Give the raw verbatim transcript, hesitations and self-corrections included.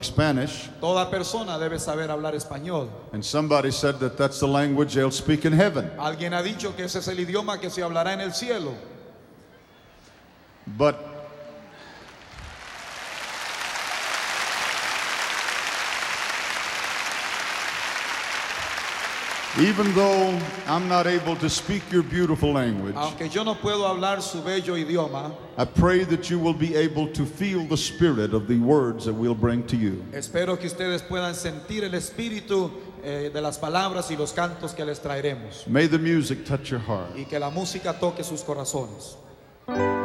Spanish. Toda persona debe saber hablar español. And somebody said that that's the language they'll speak in heaven. Alguien ha dicho que ese es el idioma que se hablará en el cielo. But even though I'm not able to speak your beautiful language, Aunque yo no puedo hablar su bello idioma, I pray that you will be able to feel the spirit of the words that we'll bring to you. espero que ustedes puedan sentir el espíritu eh, de las palabras y los cantos que les traeremos May the music touch your heart. y que la música toque sus corazones.